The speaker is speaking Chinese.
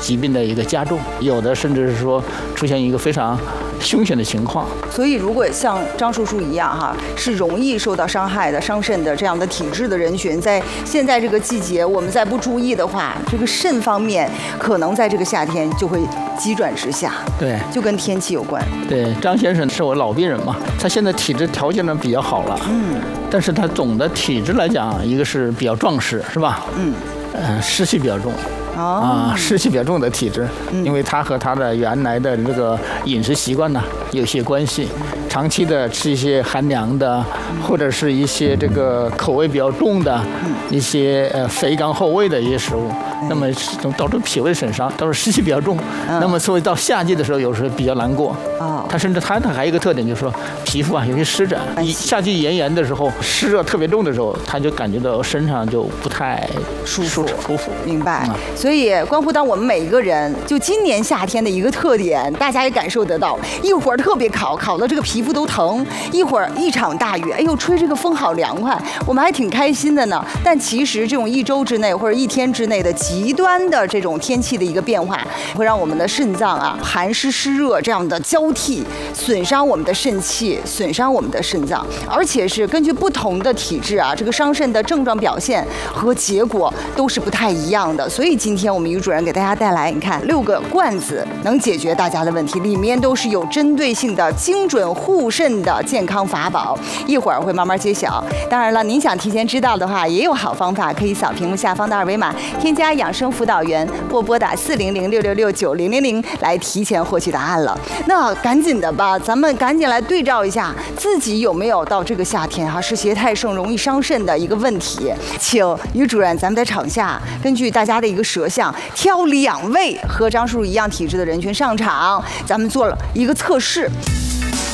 疾病的一个加重，有的甚至是说出现一个非常凶险的情况。 所以，如果像张叔叔一样哈，是容易受到伤害的、伤肾的这样的体质的人群，在现在这个季节，我们再不注意的话，这个肾方面可能在这个夏天就会急转直下。 对， 就跟天气有关。 对，张先生是我老病人嘛，他现在体质条件呢比较好了，但是他总的体质来讲，一个是比较壮实，是吧？湿气比较重。湿气比较重的体质，因为他和他的原来的这个饮食习惯呢有些关系，长期的吃一些寒凉的，或者是一些这个口味比较重的，一些肥甘厚味的一些食物，那么导致脾胃损伤，导致湿气比较重。那么所以到夏季的时候，有时候比较难过。他甚至他还有一个特点，就是说皮肤有些湿疹。夏季炎的时候，湿热特别重的时候，他就感觉到身上就不太舒服。 明白。所以关乎到我们每一个人，就今年夏天的一个特点，大家也感受得到。一会儿特别烤到这个皮肤都疼，一会儿一场大雨，哎呦吹这个风好凉快，我们还挺开心的呢。但其实这种1周之内或者1天之内的极端的这种天气的一个变化，会让我们的肾脏寒湿湿热这样的交替，损伤我们的肾气，损伤我们的肾脏，而且是根据不同的体质这个伤肾的症状表现和结果都是不太一样的。所以今天我们于主任给大家带来，你看6个罐子能解决大家的问题，里面都是有针对性的精准护肾的健康法宝，一会儿会慢慢揭晓。当然了，您想提前知道的话，也有好方法，可以扫屏幕下方的2维码，添加养生辅导员或拨打400-666-9000来提前获取答案了。那赶紧的吧，咱们赶紧来对照一下自己有没有到这个夏天湿邪太盛容易伤肾的一个问题。请于主任，咱们在场下根据大家的一个舌象，挑2位和张叔叔一样体质的人群上场，咱们做了一个测试。